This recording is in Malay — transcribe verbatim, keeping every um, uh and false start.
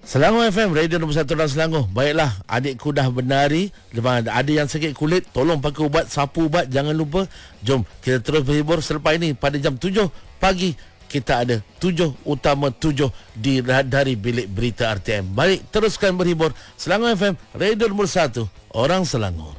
Selangor F M, radio nombor satu dalam Selangor. Baiklah, adikku dah benari. Ada yang sakit kulit, tolong pakai ubat, sapu ubat, jangan lupa. Jom kita terus berhibur selepas ini. Pada jam tujuh pagi kita ada tujuh utama tujuh di dari bilik berita R T M. Baik, teruskan berhibur. Selangor F M, radio nombor satu orang Selangor.